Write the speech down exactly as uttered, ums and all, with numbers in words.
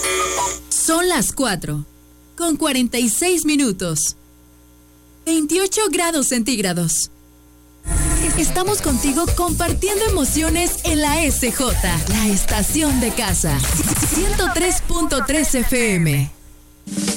Son las cuatro, con cuarenta y seis minutos. veintiocho grados centígrados. Estamos contigo compartiendo emociones en la S J, la estación de casa. ciento tres punto tres F M.